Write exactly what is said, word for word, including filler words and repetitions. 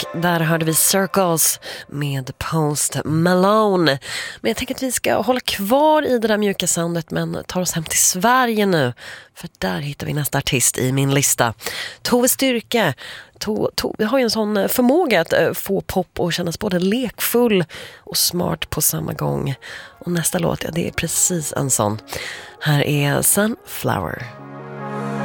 Och där hörde vi Circles med Post Malone. Men jag tänker att vi ska hålla kvar i det där mjuka soundet, men tar oss hem till Sverige nu. För där hittar vi nästa artist i min lista. Tove Styrke. To, to, vi har ju en sån förmåga att uh, få pop och kännas både lekfull och smart på samma gång. Och nästa låt, ja, det är precis en sån. Här är Sunflower.